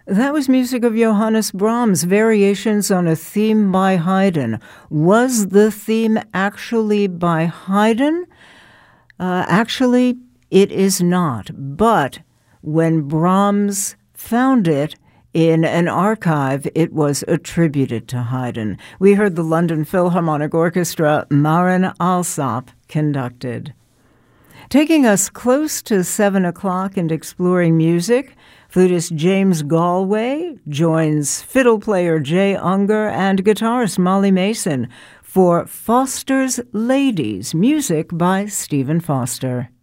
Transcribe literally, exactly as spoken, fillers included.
That was music of Johannes Brahms, variations on a theme by Haydn. Was the theme actually by Haydn? Uh, actually, it is not. But when Brahms found it in an archive, it was attributed to Haydn. We heard the London Philharmonic Orchestra, Marin Alsop, conducted. Taking us close to seven o'clock and exploring music, flutist James Galway joins fiddle player Jay Unger and guitarist Molly Mason for Foster's Ladies, music by Stephen Foster.